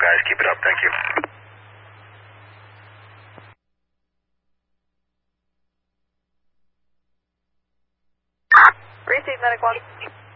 guys. Keep it up. Thank you. Receive medic 1.